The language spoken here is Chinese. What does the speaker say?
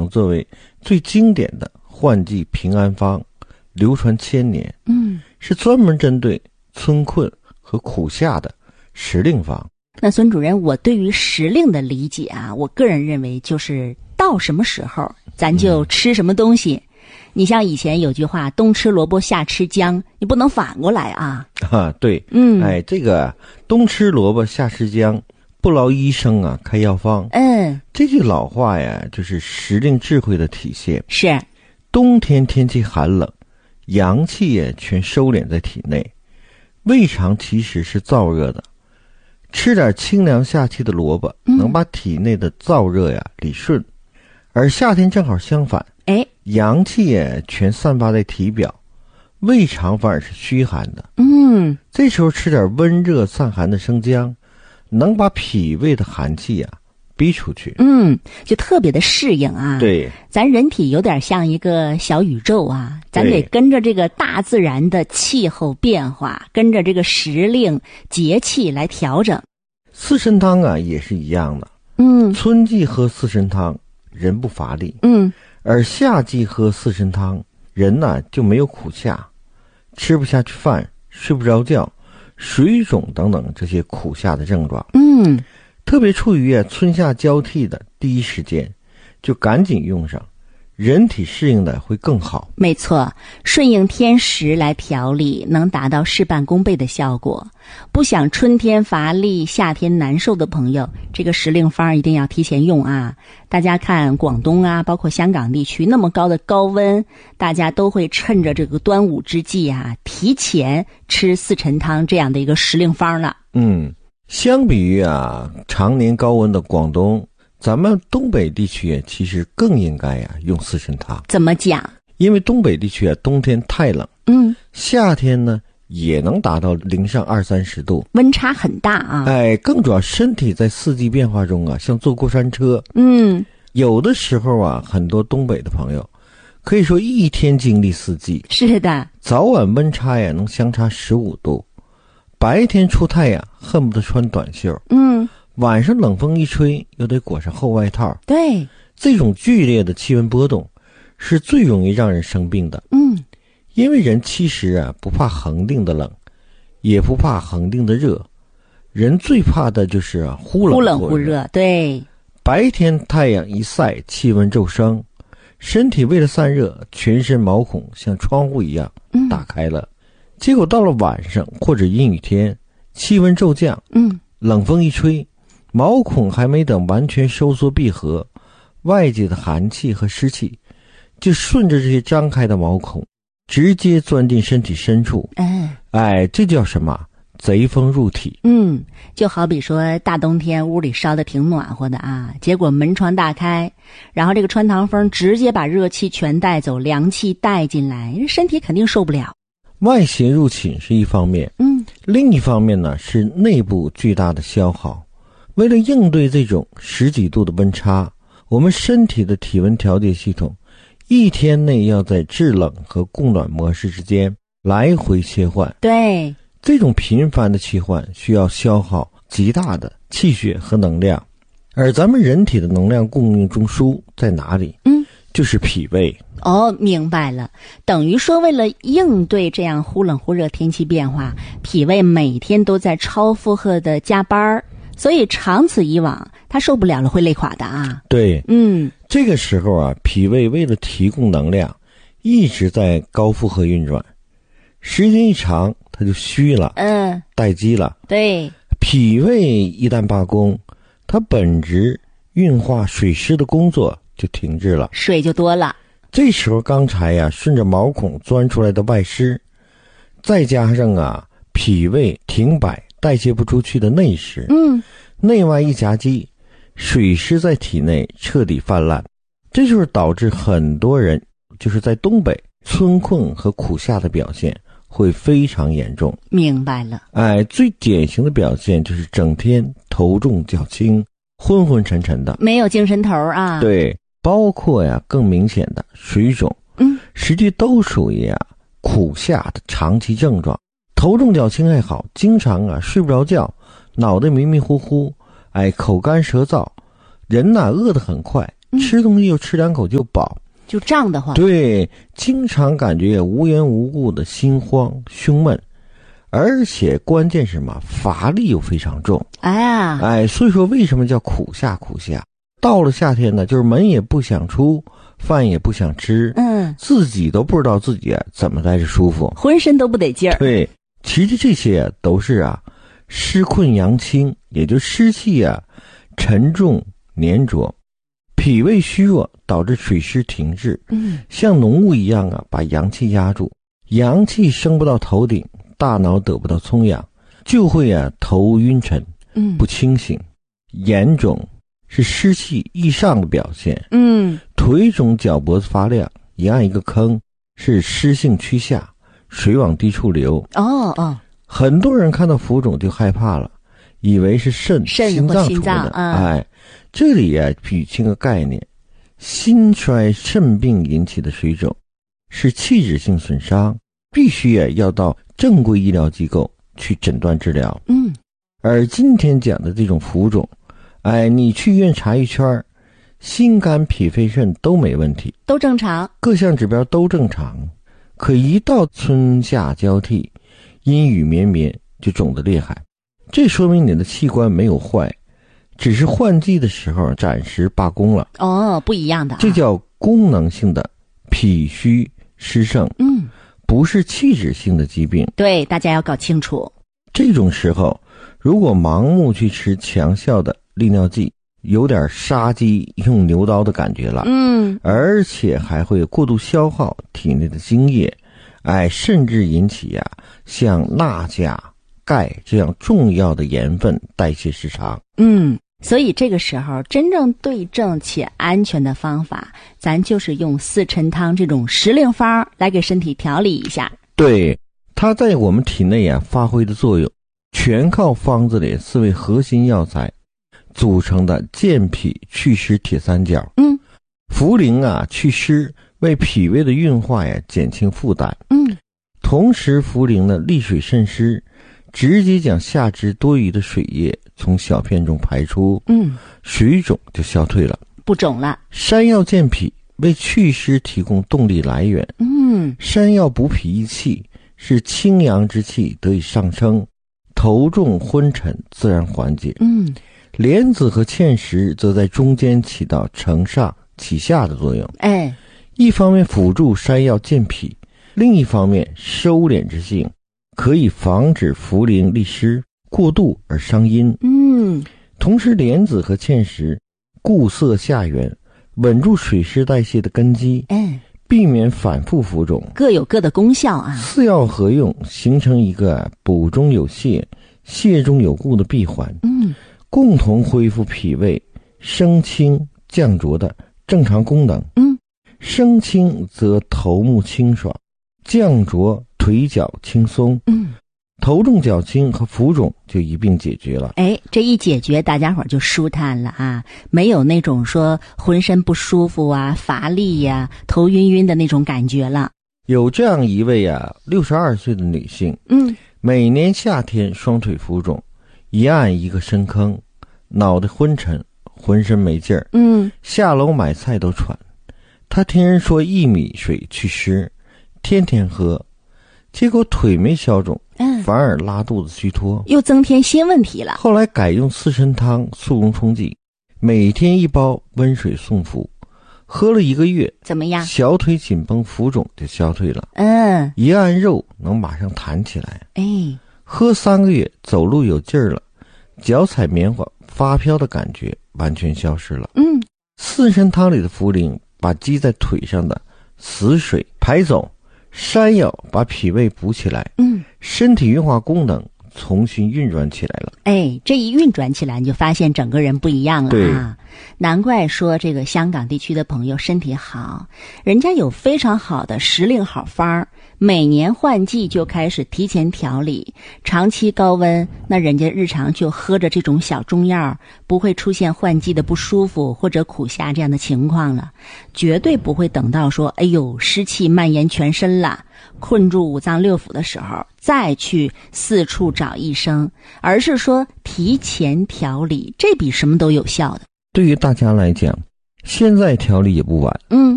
作为最经典的换季平安方，流传千年。是专门针对村困和苦夏的时令方。 那孙主任，我对于时令的理解啊，我个人认为就是到什么时候咱就吃什么东西。你像以前有句话，冬吃萝卜夏吃姜，你不能反过来啊。 对，这个冬吃萝卜夏吃姜，不劳医生啊开药方。这句老话呀，就是时令智慧的体现。 是， 冬天天气寒冷，阳气也全收敛在体内，胃肠其实是燥热的，吃点清凉下气的萝卜，能把体内的燥热呀理顺。而夏天正好相反，阳气也全散发在体表，胃肠反而是虚寒的。这时候吃点温热散寒的生姜，能把脾胃的寒气呀逼出去。 就特别的适应啊。 对， 咱人体有点像一个小宇宙啊，咱得跟着这个大自然的气候变化，跟着这个时令节气来调整。 四神汤啊也是一样的。春季喝四神汤人不乏力，而夏季喝四神汤人呢就没有苦夏，吃不下去饭，睡不着觉，水肿等等这些苦夏的症状。特别处于春夏交替的第一时间，就赶紧用上，人体适应的会更好。 没错，顺应天时来调理，能达到事半功倍的效果。不想春天乏力夏天难受的朋友，这个时令方一定要提前用啊。大家看广东啊，包括香港地区那么高的高温，大家都会趁着这个端午之际啊，提前吃四神汤这样的一个时令方了。 相比于常年高温的广东，咱们东北地区其实更应该用四神汤。 怎么讲？ 因为东北地区冬天太冷，夏天呢也能达到零上20-30度， 温差很大啊。 更主要身体在四季变化中像坐过山车。有的时候很多东北的朋友可以说一天经历四季。 是的， 早晚温差能相差15度，白天出太阳恨不得穿短袖，晚上冷风一吹又得裹上厚外套。 对， 这种剧烈的气温波动是最容易让人生病的。因为人其实不怕恒定的冷，也不怕恒定的热，人最怕的就是忽冷忽热。 对， 白天太阳一晒，气温骤升，身体为了散热，全身毛孔像窗户一样打开了。结果到了晚上或者阴雨天，气温骤降，冷风一吹，毛孔还没等完全收缩闭合，外界的寒气和湿气就顺着这些张开的毛孔直接钻进身体深处。这叫什么？贼风入体。 就好比说大冬天屋里烧得挺暖和的啊，结果门窗大开，然后这个穿堂风直接把热气全带走，凉气带进来，身体肯定受不了。 外邪入侵是一方面，另一方面呢是内部巨大的消耗。为了应对这种10几度的温差，我们身体的体温调节系统一天内要在制冷和供暖模式之间来回切换。 对， 这种频繁的切换需要消耗极大的气血和能量，而咱们人体的能量供应中枢在哪里？就是脾胃。 明白了，等于说为了应对这样忽冷忽热天气变化，脾胃每天都在超负荷的加班，所以长此以往他受不了了，会累垮的啊。对， 这个时候脾胃为了提供能量一直在高负荷运转，时间一长它就虚了，待机了。对，脾胃一旦罢工，它本质运化水湿的工作就停滞了， 水就多了。 这时候刚才顺着毛孔钻出来的外湿，再加上脾胃停摆代谢不出去的内湿，内外一夹击，水湿在体内彻底泛滥。这就是导致很多人就是在东北春困和苦夏的表现会非常严重。 明白了。 最典型的表现就是整天头重脚轻，昏昏沉沉的， 没有精神头啊。 对，包括更明显的水肿，实际都属于苦夏的长期症状。头重脚轻还好，经常睡不着觉，脑袋迷迷糊糊，口干舌燥，人饿得很快， 吃东西又吃2口就饱， 就胀得慌。 对，经常感觉无缘无故的心慌胸闷，而且关键是什么？乏力又非常重。所以说为什么叫苦夏？到了夏天呢，就是门也不想出，饭也不想吃，自己都不知道自己怎么才是舒服， 浑身都不得劲儿。 对，其实这些都是湿困阳清，也就湿气沉重粘着，脾胃虚弱导致水湿停滞，像浓雾一样把阳气压住，阳气升不到头顶，大脑得不到充养，就会头晕沉，不清醒，眼肿是湿气易上的表现，腿肿脚脖子发亮，一按一个坑，是湿性趋下，水往低处流。很多人看到浮肿就害怕了，以为是肾心脏出的。这里捋清个概念，心衰肾病引起的水肿是器质性损伤，必须要到正规医疗机构去诊断治疗。而今天讲的这种浮肿，你去医院查一圈，心肝脾肺肾都没问题， 都正常， 各项指标都正常，可一到春夏交替，阴雨绵绵就肿得厉害，这说明你的器官没有坏，只是换季的时候暂时罢工了。 不一样的这叫功能性的脾虚湿盛，不是器质性的疾病。 对，大家要搞清楚。 这种时候如果盲目去吃强效的利尿剂，有点杀鸡用牛刀的感觉了，而且还会过度消耗体内的精液，甚至引起像钠钾钙这样重要的盐分代谢失常。 所以这个时候真正对症且安全的方法，咱就是用四陈汤这种时令方来给身体调理一下。 对，它在我们体内发挥的作用全靠方子里4味核心药材组成的健脾祛湿铁三角。茯苓祛湿，为脾胃的运化减轻负担。同时茯苓呢利水渗湿，直接将下肢多余的水液从小便中排出，水肿就消退了， 不肿了。 山药健脾，为祛湿提供动力来源。山药补脾益气，使清阳之气得以上升，头重昏沉自然缓解。莲子和芡实则在中间起到承上启下的作用。一方面辅助山药健脾，另一方面收敛之性，可以防止茯苓利湿过度而伤阴。同时莲子和芡实固涩下源，稳住水湿代谢的根基，避免反复浮肿， 各有各的功效四药合用，形成一个补中有泻，泻中有固的闭环，共同恢复脾胃升清降浊的正常功能。升清则头目清爽，降浊腿脚轻松，头重脚轻和浮肿就一并解决了。 这一解决，大家伙就舒坦了没有那种说浑身不舒服乏力头晕晕的那种感觉了。 有这样一位62岁的女性，每年夏天双腿浮肿，一按一个深坑，脑袋昏沉，浑身没劲儿，下楼买菜都喘。她听人说薏米水祛湿，天天喝，结果腿没消肿，反而拉肚子虚脱， 又增添新问题了。 后来改用四神汤速溶冲剂，每天1包温水送服，喝了1个月， 怎么样？ 小腿紧绷浮肿就消退了，一按肉能马上弹起来。喝3个月，走路有劲儿了，脚踩棉花发飘的感觉完全消失了。四神汤里的茯苓把积在腿上的死水排走，山药把脾胃补起来，身体运化功能重新运转起来了。 这一运转起来，你就发现整个人不一样了难怪说这个香港地区的朋友身体好，人家有非常好的时令好方，每年换季就开始提前调理，长期高温，那人家日常就喝着这种小中药，不会出现换季的不舒服或者苦夏这样的情况了，绝对不会等到说湿气蔓延全身了，困住五脏六腑的时候再去四处找医生，而是说提前调理，这比什么都有效的。 对于大家来讲， 现在调理也不晚。